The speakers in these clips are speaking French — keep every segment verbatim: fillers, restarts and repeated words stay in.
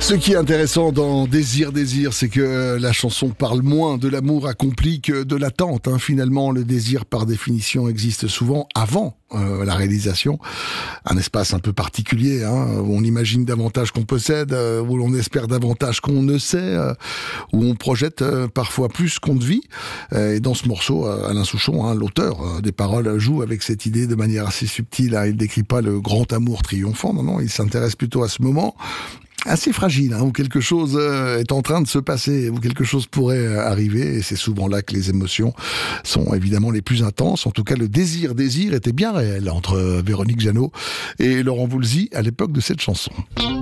Ce qui est intéressant dans Désir, Désir, c'est que la chanson parle moins de l'amour accompli que de l'attente. Hein. Finalement, le désir, par définition, existe souvent avant euh, la réalisation. Un espace un peu particulier, hein, où on imagine davantage qu'on possède, euh, où l'on espère davantage qu'on ne sait, euh, où on projette euh, parfois plus qu'on ne vit. Euh, et dans ce morceau, euh, Alain Souchon, hein, l'auteur euh, des paroles, joue avec cette idée de manière assez subtile. Hein. Il décrit pas le grand amour triomphant, non, non, il s'intéresse plutôt à ce moment assez fragile, hein, où quelque chose euh, est en train de se passer, où quelque chose pourrait euh, arriver, et c'est souvent là que les émotions sont évidemment les plus intenses. En tout cas, le désir, désir était bien réel entre euh, Véronique Jeannot et Laurent Voulzy à l'époque de cette chanson.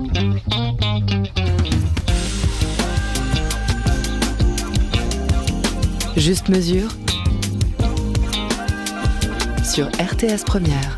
Juste mesure sur R T S Première.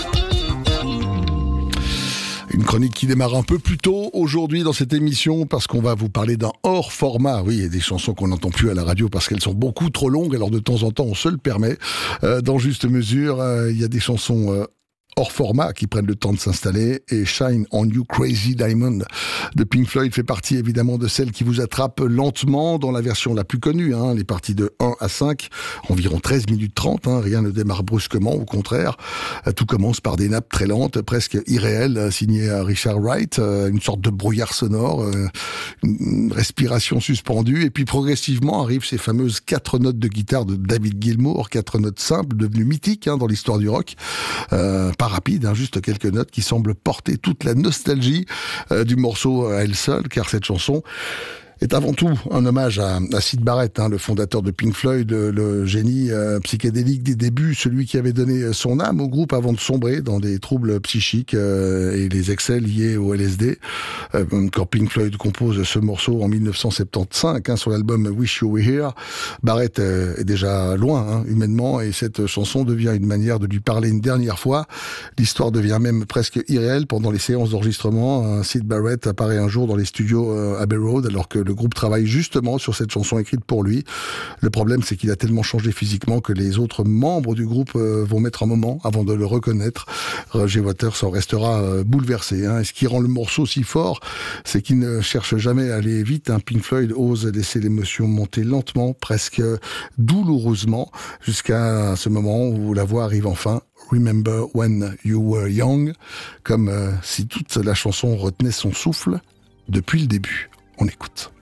Une chronique qui démarre un peu plus tôt aujourd'hui dans cette émission parce qu'on va vous parler d'un hors format. Oui, il y a des chansons qu'on n'entend plus à la radio parce qu'elles sont beaucoup trop longues. Alors de temps en temps, on se le permet. Euh, dans Juste Mesure, euh, il y a des chansons euh, hors format qui prennent le temps de s'installer, et Shine on You Crazy Diamond de Pink Floyd fait partie évidemment de celles qui vous attrapent lentement dans la version la plus connue, hein, les parties de un à cinq, environ treize minutes trente, hein, rien ne démarre brusquement, au contraire, tout commence par des nappes très lentes, presque irréelles, signées Richard Wright, une sorte de brouillard sonore, une respiration suspendue, et puis progressivement arrivent ces fameuses quatre notes de guitare de David Gilmour, quatre notes simples, devenues mythiques hein, dans l'histoire du rock, euh, pas rapide, hein, juste quelques notes qui semblent porter toute la nostalgie euh, du morceau à elle seule, car cette chanson est avant tout un hommage à, à Syd Barrett, hein, le fondateur de Pink Floyd, le, le génie euh, psychédélique des débuts, celui qui avait donné son âme au groupe avant de sombrer dans des troubles psychiques euh, et les excès liés au L S D. Euh, quand Pink Floyd compose ce morceau en dix-neuf cent soixante-quinze hein, sur l'album Wish You Were Here, Barrett euh, est déjà loin hein, humainement, et cette chanson devient une manière de lui parler une dernière fois. L'histoire devient même presque irréelle. Pendant les séances d'enregistrement, hein, Syd Barrett apparaît un jour dans les studios euh, Abbey Road alors que le groupe travaille justement sur cette chanson écrite pour lui. Le problème, c'est qu'il a tellement changé physiquement que les autres membres du groupe euh, vont mettre un moment avant de le reconnaître. Roger Waters en restera euh, bouleversé. Hein. Et ce qui rend le morceau si fort, c'est qu'il ne cherche jamais à aller vite. Hein. Pink Floyd ose laisser l'émotion monter lentement, presque douloureusement, jusqu'à ce moment où la voix arrive enfin. Remember when you were young, comme euh, si toute la chanson retenait son souffle depuis le début. On écoute.